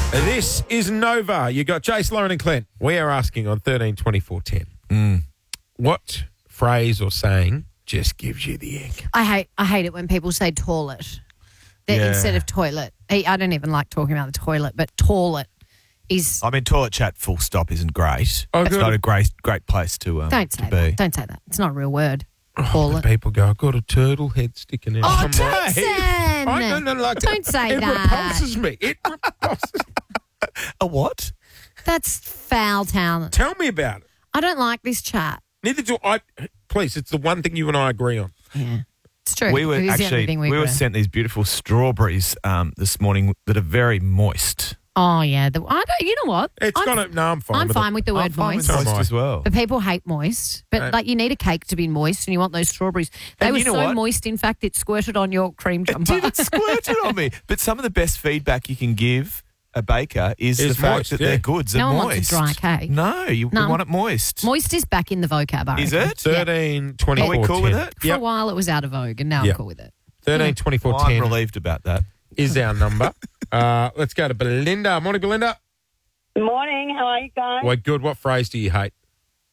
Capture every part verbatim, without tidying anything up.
This is Nova. You got Jace, Lauren and Clint. We are asking on thirteen twenty-four ten. Mm. What phrase or saying just gives you the ick? I hate I hate it when people say toilet They're- Yeah. instead of toilet. I I don't even like talking about the toilet, but toilet is. I mean, toilet chat full stop isn't great. Oh, it's good. not a great great place to, um, Don't to say be. that. Don't say that. It's not a real word. Oh, Toilet. people go, I've got a turtle head sticking out. Oh, I'm like, Jason! I don't know, like, Don't say it that. repulses me. It repulses me. A what? That's foul town. Tell me about it. I don't like this chat. Neither do I. Please, it's the one thing you and I agree on. Yeah, it's true. We were It is the only actually thing we, we were agree on. sent these beautiful strawberries um, this morning that are very moist. Oh yeah, the, I don't. You know what? It's I'm, got a, no, I'm fine I'm with fine it. with the word I'm fine moist. with So am moist I. as well. But people hate moist. But Right. like, you need a cake to be moist, and you want those strawberries. They And were you know so what? moist, in fact, it squirted on your cream It jumper. did, it squirted on me. But some of the best feedback you can give a baker is Is the fact moist, that yeah. their goods No are one wants moist. a dry cake. No, you No. we want it moist. Moist is back in the vocab. I Is reckon. it? Yeah. thirteen twenty-four Are we cool with it? For Yep. a while, it was out of vogue, and now Yep. I'm cool with it. thirteen twenty-four Well, I'm ten relieved about that. is our number. uh, let's go to Belinda. Morning, Belinda. Morning, how are you guys? Well, good. What phrase do you hate?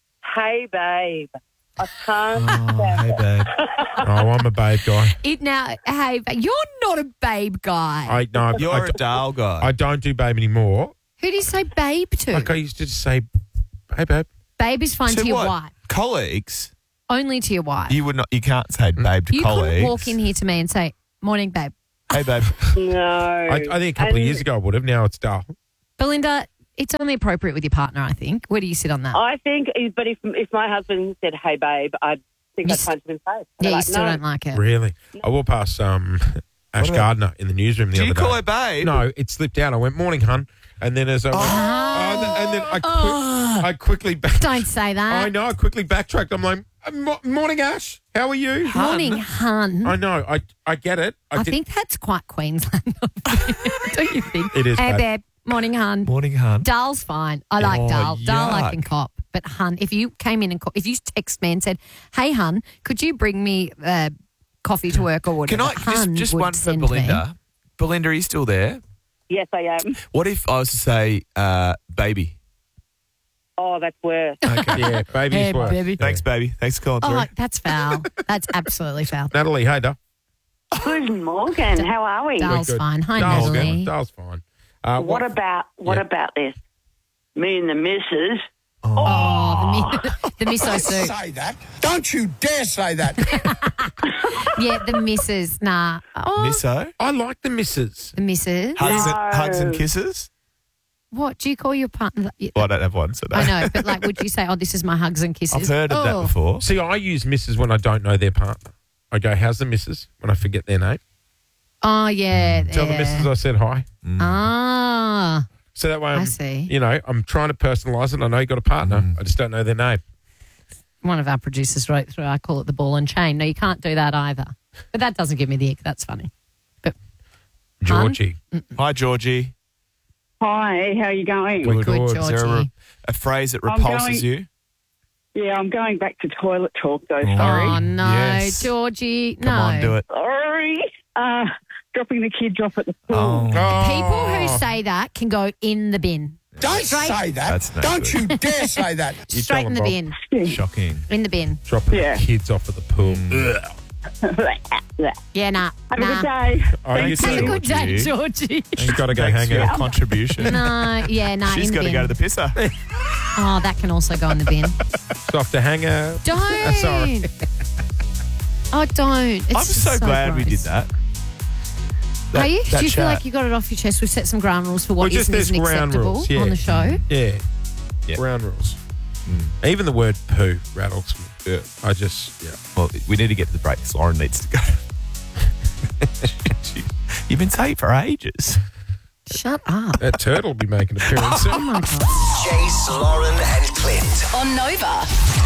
Hey, babe. I can't Oh, stand hey, it. babe. Oh, I'm a babe guy. It now, hey, but you're not a babe guy. I no, You're I, a Dale guy. I don't do babe anymore. Who do you say babe to? Like I used to just say, "Hey, babe." Babe is fine To to your what? wife. Colleagues, Only to your wife. you would not. You can't say babe to You colleagues. couldn't walk in here to me and say, morning, babe. Hey, babe. No. I, I think a couple of And years ago I would have. Now it's dull. Belinda, it's only appropriate with your partner, I think. Where do you sit on that? I think, but if if my husband said, hey, babe, I'd think You I'd s- punch him in the face. yeah, I'd you like, still no. don't like it. Really, I walked past um, Ash What about- Gardner in the newsroom the Do other you day. call her babe? No, it slipped out. I went, "Morning, hun," and then as I went, oh, and then, and then I, quick, I quickly back. Don't say that. I know. I quickly backtracked. I'm like, "Mo- "Morning, Ash. How are you?" Morning, hun. I know. I I get it. I, I did- think that's quite Queensland. Don't you think? It is, Hey, babe. babe. Morning, hun. Morning, hun. Dale's fine. I like Oh, Dale. Dale I yuck. can cop. But hun, if you came in and co- if you text me and said, "Hey, hun, could you bring me uh, coffee to work or Can whatever?" I just, hun just would one for send me. Belinda? Belinda, are you still there? Yes, I am. What if I was to say uh, baby? Oh, that's worse. Okay. yeah, baby's Hey, work. baby. Thanks, baby. Thanks for calling Oh, through. that's foul. That's absolutely foul. Natalie, hey, Dale. Good morning. How are we? Dale's good. fine. Hi, Dale's Natalie. fine. Dale's fine. Uh, What about what Yeah. about this? Me and the missus. Oh, the, mi- the miso soup. Say that. Don't you dare say that. Yeah, the missus. Nah. Oh, Misso? I like the missus. the missus. Hugs, No. and, hugs and kisses? What do you call your partner? Well, I don't have one, so no. I know, but like, would you say, "Oh, this is my hugs and kisses"? I've heard of that Oh. before. See, I use missus when I don't know their partner. I go, "How's the missus?" when I forget their name. Oh yeah. Tell the yeah. missus I said hi. Ah. So that way, I I'm, see. you know, I'm trying to personalise it. I know you got a partner. Mm. I just don't know their name. One of our producers wrote through. I call it the ball and chain. No, you can't do that either. But that doesn't give me the ick. That's funny. But Georgie. Hi, Georgie. Hi, how are you going? We're good, good. Is there a, Georgie. a phrase that I'm repulses going- you? Yeah, I'm going back to toilet talk though. Sorry. Oh no, Yes. Georgie. Come no. on, do it. Sorry. Uh, dropping the kids off at the pool. Oh, People who Oh. say that can go in the bin. Don't Straight- say that. That's no Don't good. you dare say that. You Straight tell in the them, bin. shocking. In the bin. Dropping Yeah. the kids off at the pool. Mm. Ugh. Yeah, nah. Have nah. a good day. Oh, you Thanks, Have a too. good day, Georgie. Georgie. She's got to go Thanks hang for your out. contribution. no, yeah, nah. She's in the got to bin. go to the pisser. Oh, that can also go in the bin. Soft to hang out. Don't. Uh, sorry. Oh, don't. It's I'm just so, glad we did gross. that. Are That- you? that Do you feel chat. like you got it off your chest? We've set some ground rules for what Well, just is and there's isn't ground acceptable rules, yeah. on the show. Yeah. Yeah. Ground rules. Mm. Even the word poo rattles me. Yeah. I just, yeah. Well, we need to get to the break. Lauren needs to go. You've been saying it for ages. Shut up. That turtle will be making an appearance soon. Oh my god. Jace, Lauren, and Clint. On Nova.